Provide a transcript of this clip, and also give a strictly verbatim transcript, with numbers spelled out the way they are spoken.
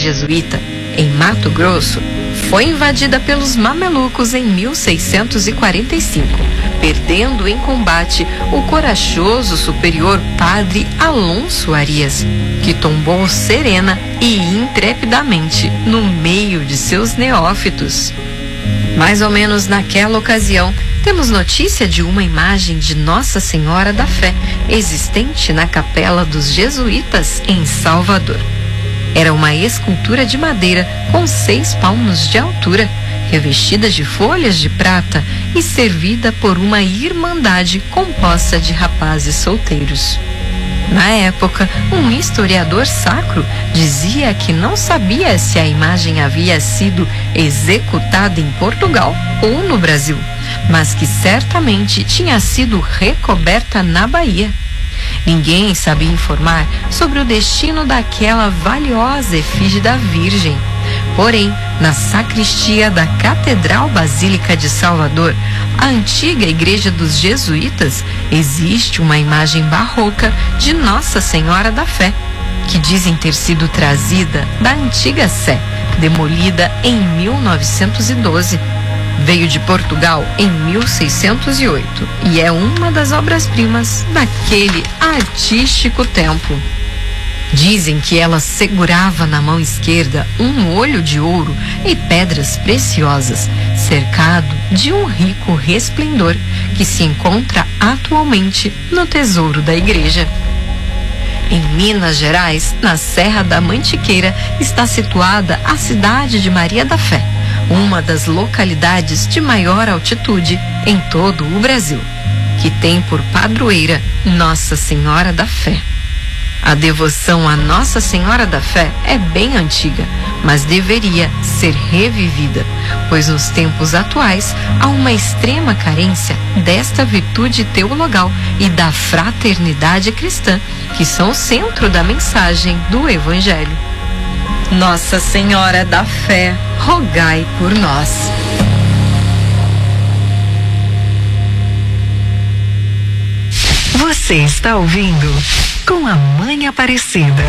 jesuíta, em Mato Grosso, foi invadida pelos mamelucos em mil seiscentos e quarenta e cinco, perdendo em combate o corajoso superior padre Alonso Arias, que tombou serena e intrepidamente no meio de seus neófitos. Mais ou menos naquela ocasião, temos notícia de uma imagem de Nossa Senhora da Fé existente na Capela dos Jesuítas em Salvador. Era uma escultura de madeira com seis palmos de altura, revestida de folhas de prata e servida por uma irmandade composta de rapazes solteiros. Na época, um historiador sacro dizia que não sabia se a imagem havia sido executada em Portugal ou no Brasil, mas que certamente tinha sido recoberta na Bahia. Ninguém sabia informar sobre o destino daquela valiosa efígie da Virgem. Porém, na sacristia da Catedral Basílica de Salvador, a antiga igreja dos jesuítas, existe uma imagem barroca de Nossa Senhora da Fé, que dizem ter sido trazida da antiga Sé, demolida em mil novecentos e doze. Veio de Portugal em mil seiscentos e oito e é uma das obras-primas daquele artístico templo. Dizem que ela segurava na mão esquerda um olho de ouro e pedras preciosas, cercado de um rico resplendor que se encontra atualmente no tesouro da igreja. Em Minas Gerais, na Serra da Mantiqueira, está situada a cidade de Maria da Fé, uma das localidades de maior altitude em todo o Brasil, que tem por padroeira Nossa Senhora da Fé. A devoção a Nossa Senhora da Fé é bem antiga, mas deveria ser revivida, pois nos tempos atuais há uma extrema carência desta virtude teologal e da fraternidade cristã, que são o centro da mensagem do Evangelho. Nossa Senhora da Fé, rogai por nós. Você está ouvindo Com a Mãe Aparecida.